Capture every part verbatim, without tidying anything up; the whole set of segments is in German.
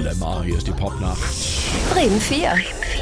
Dilemma. Hier ist die Popnacht. Bremen vier.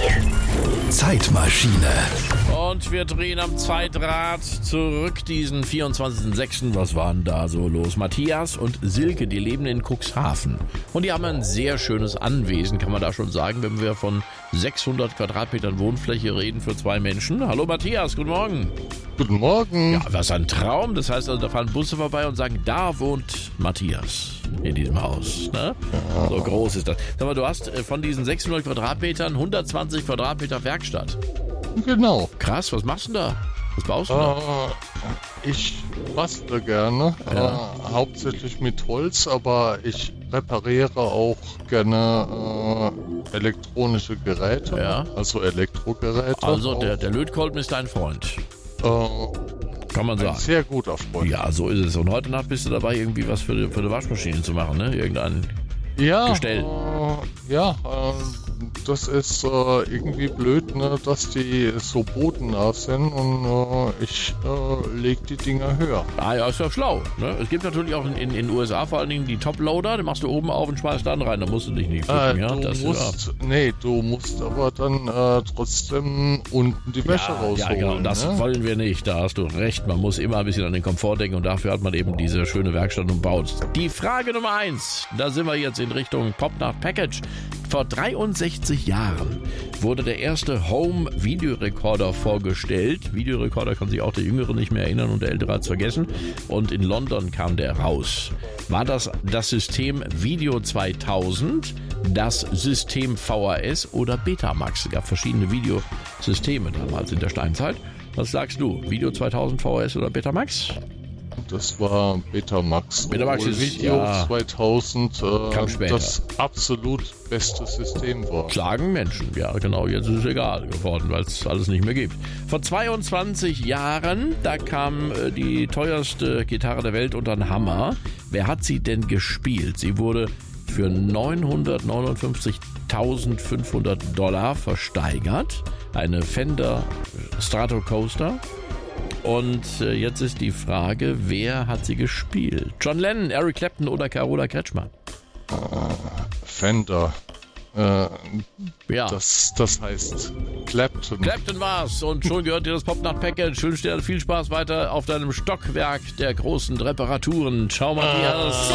Zeitmaschine. Und wir drehen am Zeitrad zurück diesen vierundzwanzigsten sechsten Was war denn da so los? Matthias und Silke, die leben in Cuxhaven. Und die haben ein sehr schönes Anwesen, kann man da schon sagen, wenn wir von sechshundert Quadratmetern Wohnfläche reden für zwei Menschen. Hallo Matthias, guten Morgen. Guten Morgen. Ja, was ein Traum. Das heißt also, da fahren Busse vorbei und sagen, da wohnt Matthias in diesem Haus. Ne? Ja. So groß ist das. Sag mal, du hast von diesen sechshundert Quadratmetern hundertzwanzig Quadratmeter Werkstatt. Genau. Krass, was machst du denn da? Was baust du da? Äh, ich bastle gerne, Ja. äh, hauptsächlich mit Holz, aber ich repariere auch gerne äh, elektronische Geräte, Ja. also Elektrogeräte. Also der, der Lötkolben ist dein Freund. Äh, Kann man ein sagen. sehr guter Freund. Ja, so ist es. Und heute Nacht bist du dabei, irgendwie was für die, für die Waschmaschine zu machen, ne? Irgendein Ja, Gestell. Äh, ja, äh, das ist äh, irgendwie blöd, ne, dass die so bodennah sind und äh, ich äh, leg die Dinger höher. Ah ja, ist ja schlau. Ne? Es gibt natürlich auch in in den U S A vor allen Dingen die Toploader, die machst du oben auf und schmeißt dann rein, da musst du dich nicht bücken, Äh, ja? du Das, musst, nee, du musst aber dann äh, trotzdem unten die Wäsche ja, rausholen. ja, genau, das ne? wollen wir nicht, da hast du recht. Man muss immer ein bisschen an den Komfort denken und dafür hat man eben diese schöne Werkstatt und baut. Die Frage Nummer eins, da sind wir jetzt in Richtung Popnacht Package. Vor dreiundsechzig Jahren wurde der erste Home-Videorekorder vorgestellt. Videorekorder kann sich auch der Jüngere nicht mehr erinnern und der Ältere hat es vergessen. Und in London kam der raus. War das das System Video zweitausend, das System V H S oder Betamax? Es gab verschiedene Videosysteme damals in der Steinzeit. Was sagst du? Video zweitausend, V H S oder Betamax? Das war Betamax. Betamax Obwohl ist- Video ja. zweitausend Kam äh, später. das absolut beste System war. Schlagen Menschen, ja genau, jetzt ist es egal geworden, weil es alles nicht mehr gibt. Vor zweiundzwanzig Jahren, da kam äh, die teuerste Gitarre der Welt unter den Hammer. Wer hat sie denn gespielt? Sie wurde für neunhundertneunundfünfzigtausendfünfhundert Dollar versteigert. Eine Fender Stratocaster. Und äh, jetzt ist die Frage, wer hat sie gespielt? John Lennon, Eric Clapton oder Carola Kretschmer? Fender. Äh, Ja. das, das heißt Clapton. Clapton war's und schon gehört dir das Popnacht-Package. Wünsche dir viel Spaß weiter auf deinem Stockwerk der großen Reparaturen. Ciao, Matthias.